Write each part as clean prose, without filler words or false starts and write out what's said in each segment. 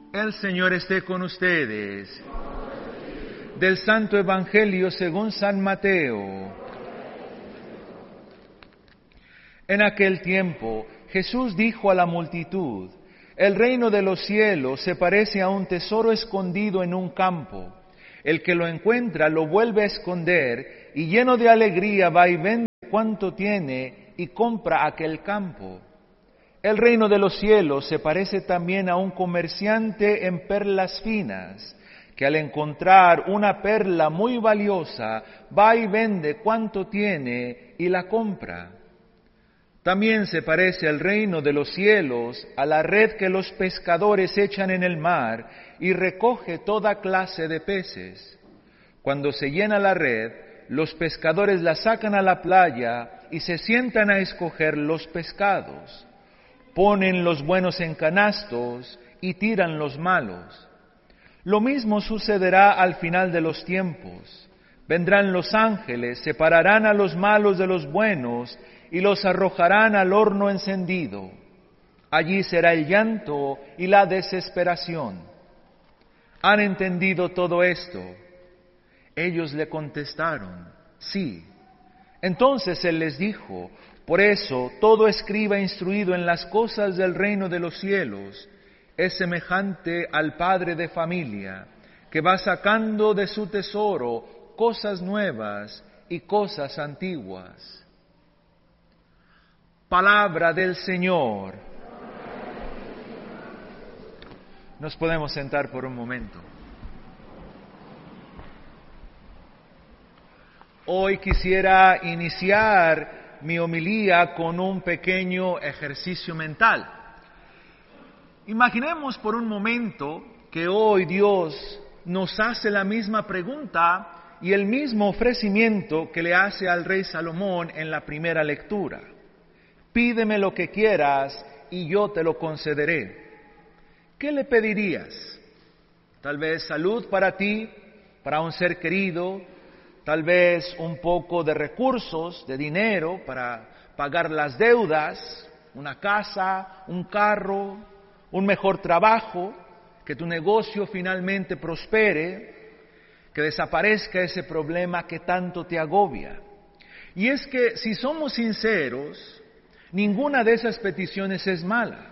El Señor esté con ustedes. Del Santo Evangelio según San Mateo. En aquel tiempo, Jesús dijo a la multitud: el reino de los cielos se parece a un tesoro escondido en un campo. El que lo encuentra lo vuelve a esconder y lleno de alegría va y vende cuanto tiene y compra aquel campo. El reino de los cielos se parece también a un comerciante en perlas finas, que al encontrar una perla muy valiosa va y vende cuanto tiene y la compra. También se parece el reino de los cielos a la red que los pescadores echan en el mar y recoge toda clase de peces. Cuando se llena la red, los pescadores la sacan a la playa y se sientan a escoger los pescados. Ponen los buenos en canastos y tiran los malos. Lo mismo sucederá al final de los tiempos. Vendrán los ángeles, separarán a los malos de los buenos y los arrojarán al horno encendido. Allí será el llanto y la desesperación. ¿Han entendido todo esto? Ellos le contestaron: sí. Entonces él les dijo: por eso todo escriba instruido en las cosas del reino de los cielos es semejante al padre de familia, que va sacando de su tesoro cosas nuevas y cosas antiguas. Palabra del Señor. Nos podemos sentar por un momento. Hoy quisiera iniciar mi homilía con un pequeño ejercicio mental. Imaginemos por un momento que hoy Dios nos hace la misma pregunta y el mismo ofrecimiento que le hace al rey Salomón en la primera lectura. Pídeme lo que quieras y yo te lo concederé. ¿Qué le pedirías? Tal vez salud para ti, para un ser querido, tal vez un poco de recursos, de dinero para pagar las deudas, una casa, un carro, un mejor trabajo, que tu negocio finalmente prospere, que desaparezca ese problema que tanto te agobia. Y es que si somos sinceros, ninguna de esas peticiones es mala.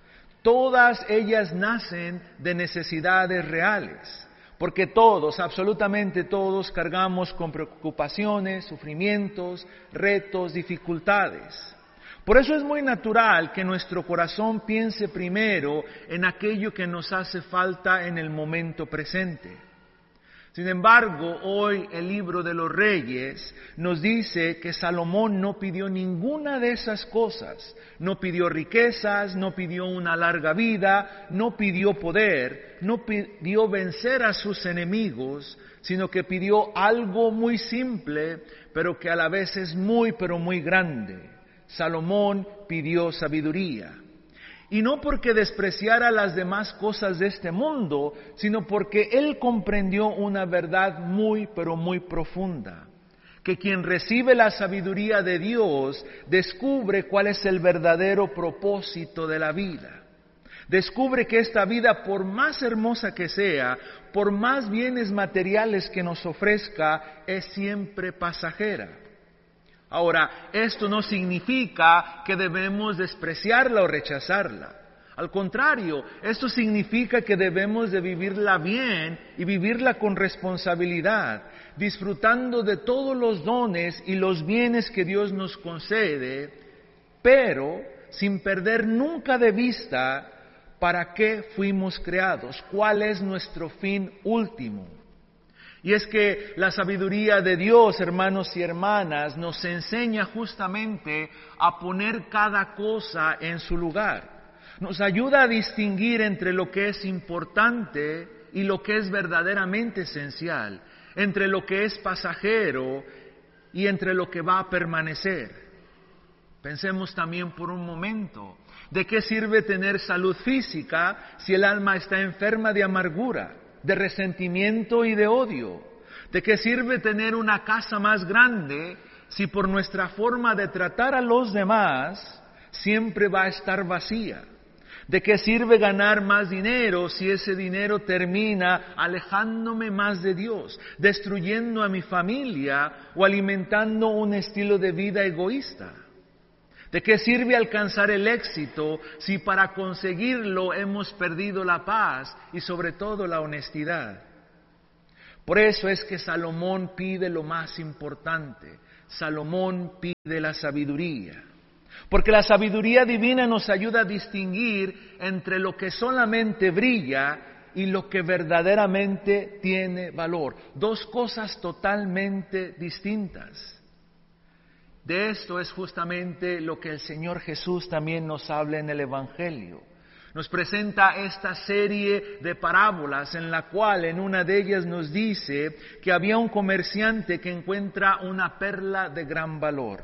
Todas ellas nacen de necesidades reales. Porque todos, absolutamente todos, cargamos con preocupaciones, sufrimientos, retos, dificultades. Por eso es muy natural que nuestro corazón piense primero en aquello que nos hace falta en el momento presente. Sin embargo, hoy el libro de los Reyes nos dice que Salomón no pidió ninguna de esas cosas. No pidió riquezas, no pidió una larga vida, no pidió poder, no pidió vencer a sus enemigos, sino que pidió algo muy simple, pero que a la vez es muy, pero muy grande. Salomón pidió sabiduría. Y no porque despreciara las demás cosas de este mundo, sino porque él comprendió una verdad muy, pero muy profunda. Que quien recibe la sabiduría de Dios descubre cuál es el verdadero propósito de la vida. Descubre que esta vida, por más hermosa que sea, por más bienes materiales que nos ofrezca, es siempre pasajera. Ahora, esto no significa que debemos despreciarla o rechazarla. Al contrario, esto significa que debemos de vivirla bien y vivirla con responsabilidad, disfrutando de todos los dones y los bienes que Dios nos concede, pero sin perder nunca de vista para qué fuimos creados, cuál es nuestro fin último. Y es que la sabiduría de Dios, hermanos y hermanas, nos enseña justamente a poner cada cosa en su lugar. Nos ayuda a distinguir entre lo que es importante y lo que es verdaderamente esencial, entre lo que es pasajero y entre lo que va a permanecer. Pensemos también por un momento, ¿de qué sirve tener salud física si el alma está enferma de amargura, de resentimiento y de odio? ¿De qué sirve tener una casa más grande si por nuestra forma de tratar a los demás siempre va a estar vacía? ¿De qué sirve ganar más dinero si ese dinero termina alejándome más de Dios, destruyendo a mi familia o alimentando un estilo de vida egoísta? ¿De qué sirve alcanzar el éxito si para conseguirlo hemos perdido la paz y sobre todo la honestidad? Por eso es que Salomón pide lo más importante. Salomón pide la sabiduría. Porque la sabiduría divina nos ayuda a distinguir entre lo que solamente brilla y lo que verdaderamente tiene valor. Dos cosas totalmente distintas. De esto es justamente lo que el Señor Jesús también nos habla en el Evangelio. Nos presenta esta serie de parábolas en la cual en una de ellas nos dice que había un comerciante que encuentra una perla de gran valor.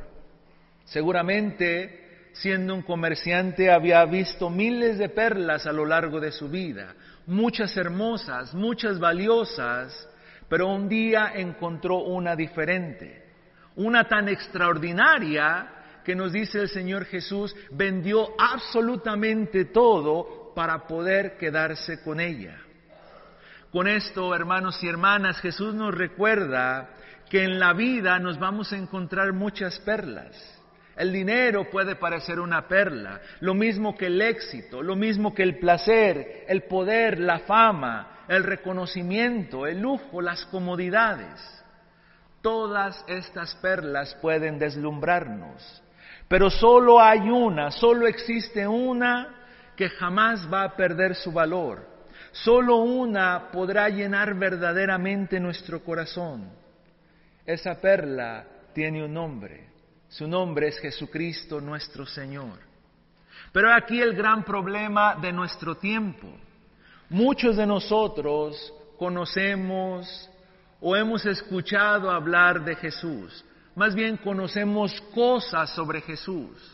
Seguramente, siendo un comerciante, había visto miles de perlas a lo largo de su vida, muchas hermosas, muchas valiosas, pero un día encontró una diferente, una tan extraordinaria que nos dice el Señor Jesús, vendió absolutamente todo para poder quedarse con ella. Con esto, hermanos y hermanas, Jesús nos recuerda que en la vida nos vamos a encontrar muchas perlas. El dinero puede parecer una perla, lo mismo que el éxito, lo mismo que el placer, el poder, la fama, el reconocimiento, el lujo, las comodidades. Todas estas perlas pueden deslumbrarnos, pero solo existe una que jamás va a perder su valor. Solo una podrá llenar verdaderamente nuestro corazón. Esa perla tiene un nombre. Su nombre es Jesucristo nuestro Señor. Pero aquí el gran problema de nuestro tiempo. Muchos de nosotros conocemos o hemos escuchado hablar de Jesús. Más bien conocemos cosas sobre Jesús.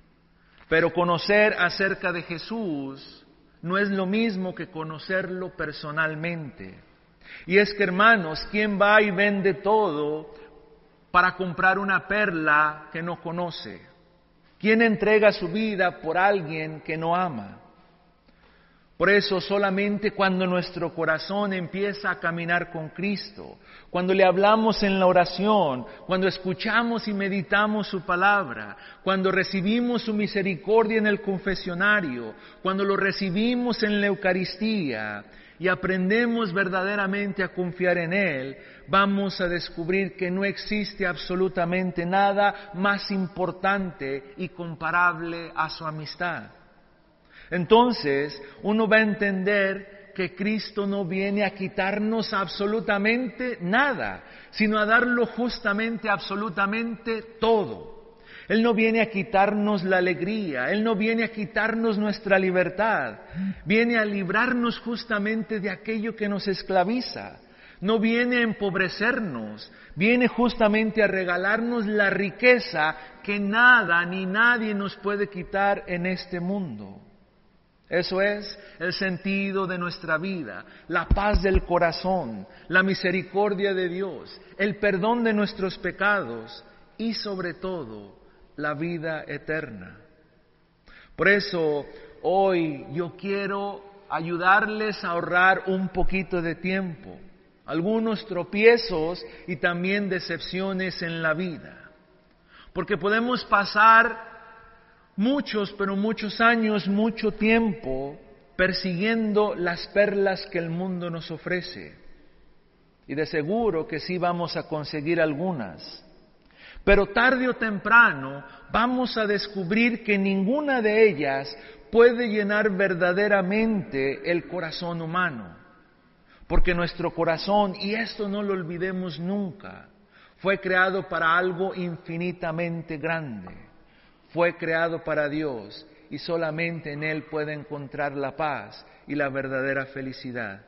Pero conocer acerca de Jesús no es lo mismo que conocerlo personalmente. Y es que, hermanos, ¿quién va y vende todo para comprar una perla que no conoce? ¿Quién entrega su vida por alguien que no ama? Por eso solamente cuando nuestro corazón empieza a caminar con Cristo, cuando le hablamos en la oración, cuando escuchamos y meditamos su palabra, cuando recibimos su misericordia en el confesionario, cuando lo recibimos en la Eucaristía y aprendemos verdaderamente a confiar en Él, vamos a descubrir que no existe absolutamente nada más importante y comparable a su amistad. Entonces, uno va a entender que Cristo no viene a quitarnos absolutamente nada, sino a darlo justamente, absolutamente todo. Él no viene a quitarnos la alegría, Él no viene a quitarnos nuestra libertad, viene a librarnos justamente de aquello que nos esclaviza. No viene a empobrecernos, viene justamente a regalarnos la riqueza que nada ni nadie nos puede quitar en este mundo. Eso es el sentido de nuestra vida, la paz del corazón, la misericordia de Dios, el perdón de nuestros pecados y sobre todo la vida eterna. Por eso hoy yo quiero ayudarles a ahorrar un poquito de tiempo, algunos tropiezos y también decepciones en la vida, porque podemos pasar muchos años, mucho tiempo persiguiendo las perlas que el mundo nos ofrece. Y de seguro que sí vamos a conseguir algunas. Pero tarde o temprano vamos a descubrir que ninguna de ellas puede llenar verdaderamente el corazón humano. Porque nuestro corazón, y esto no lo olvidemos nunca, fue creado para algo infinitamente grande. Fue creado para Dios y solamente en Él puede encontrar la paz y la verdadera felicidad.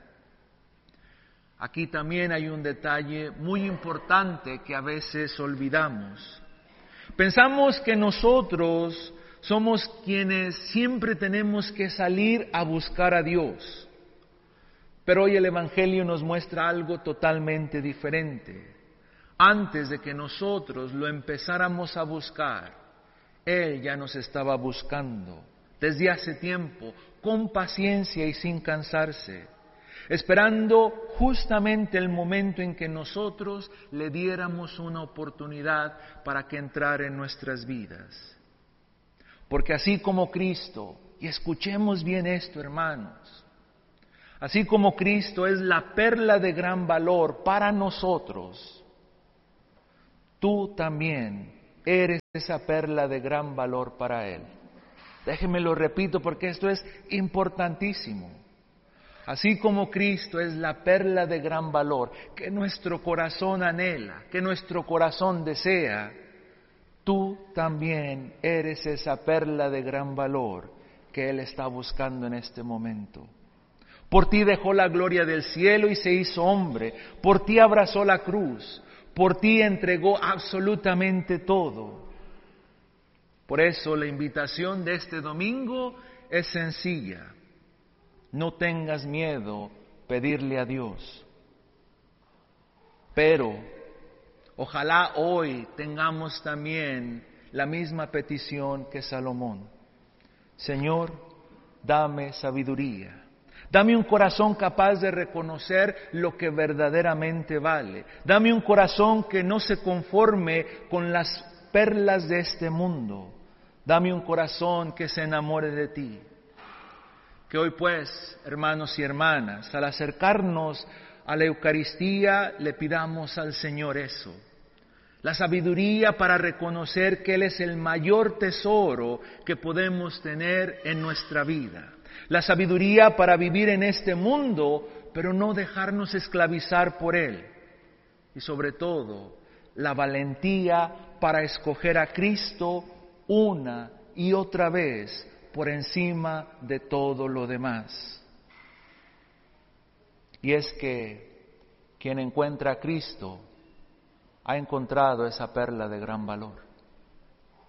Aquí también hay un detalle muy importante que a veces olvidamos. Pensamos que nosotros somos quienes siempre tenemos que salir a buscar a Dios. Pero hoy el Evangelio nos muestra algo totalmente diferente. Antes de que nosotros lo empezáramos a buscar, Él ya nos estaba buscando. desde hace tiempo, con paciencia y sin cansarse, esperando justamente el momento en que nosotros le diéramos una oportunidad para que entrara en nuestras vidas. Porque así como Cristo, y escuchemos bien esto, hermanos, así como Cristo es la perla de gran valor para nosotros, tú también eres esa perla de gran valor para Él. Déjenme lo repito porque esto es importantísimo. Así como Cristo es la perla de gran valor que nuestro corazón anhela, que nuestro corazón desea, tú también eres esa perla de gran valor que Él está buscando en este momento. Por ti dejó la gloria del cielo y se hizo hombre, por ti abrazó la cruz, por ti entregó absolutamente todo. Por eso la invitación de este domingo es sencilla. No tengas miedo pedirle a Dios. Pero ojalá hoy tengamos también la misma petición que Salomón. Señor, dame sabiduría. Dame un corazón capaz de reconocer lo que verdaderamente vale. Dame un corazón que no se conforme con las perlas de este mundo. Dame un corazón que se enamore de ti. Que hoy pues, hermanos y hermanas, al acercarnos a la Eucaristía, le pidamos al Señor eso. La sabiduría para reconocer que Él es el mayor tesoro que podemos tener en nuestra vida. La sabiduría para vivir en este mundo, pero no dejarnos esclavizar por Él. Y sobre todo, la valentía para escoger a Cristo una y otra vez por encima de todo lo demás. Y es que quien encuentra a Cristo ha encontrado esa perla de gran valor.